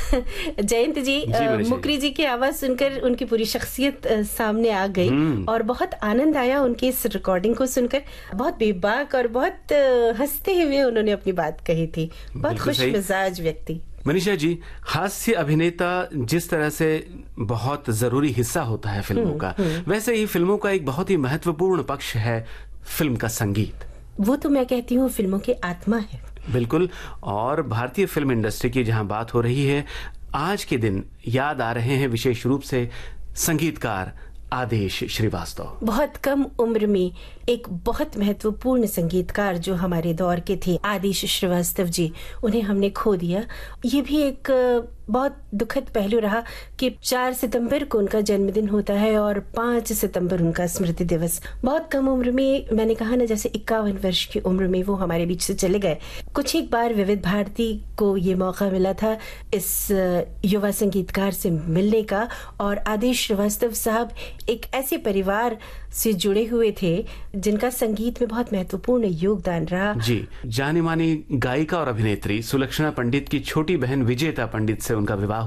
जयंत जी, मुकरी जी की आवाज सुनकर उनकी पूरी शख्सियत सामने आ गई और बहुत आनंद आया उनकी इस रिकॉर्डिंग को सुनकर। बहुत बेबाक और बहुत हंसते हुए उन्होंने अपनी बात कही थी। बहुत खुश मिजाज व्यक्ति। मनीषा जी, हास्य अभिनेता जिस तरह से बहुत जरूरी हिस्सा होता है फिल्मों का, वैसे ही फिल्मों का एक बहुत ही महत्वपूर्ण पक्ष है फिल्म का संगीत। वो तो मैं कहती हूँ फिल्मों की आत्मा है। बिल्कुल। और भारतीय फिल्म इंडस्ट्री की जहां बात हो रही है, आज के दिन याद आ रहे हैं विशेष रूप से संगीतकार आदेश श्रीवास्तव। बहुत कम उम्र में एक बहुत महत्वपूर्ण संगीतकार जो हमारे दौर के थे, आदेश श्रीवास्तव जी, उन्हें हमने खो दिया। ये भी एक बहुत दुखद पहलू रहा कि 4 सितंबर को उनका जन्मदिन होता है और 5 सितंबर उनका स्मृति दिवस। बहुत कम उम्र में, मैंने कहा ना, जैसे 51 वर्ष की उम्र में वो हमारे बीच से चले गए। कुछ एक बार विविध भारती को ये मौका मिला था इस युवा संगीतकार से मिलने का, और आदेश श्रीवास्तव साहब एक ऐसे परिवार से जुड़े हुए थे जिनका संगीत में बहुत महत्वपूर्ण योगदान रहा। जी, जानी मानी गायिका और अभिनेत्री सुलक्षणा पंडित की छोटी बहन विजेता पंडित से उनका विवाह